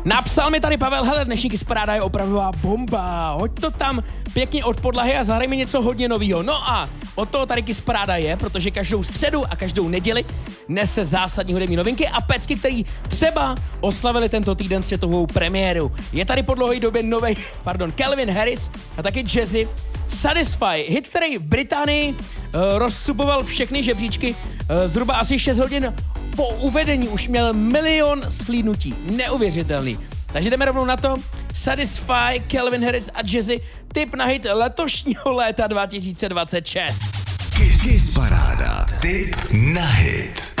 Napsal mi tady Pavel, hele, dnešní Kiss Paráda je opravdová bomba, hoď to tam pěkně od podlahy a zahraj mi něco hodně novýho. No a od toho tady Kiss Paráda je, protože každou středu a každou neděli nese zásadní hudební novinky a pecky, který třeba oslavili tento týden světovou premiéru. Je tady po dlouhé době novej, Calvin Harris a taky Jazzy. Satisfy, hit, který v Británii rozcupoval všechny žebříčky, zhruba asi 6 hodin po uvedení už měl 1 milion shlédnutí. Neuvěřitelný. Takže jdeme rovnou na to. Satisfy, Calvin Harris a Jazzy, tip na hit letošního léta 2026. Kiss Paráda, tip na hit.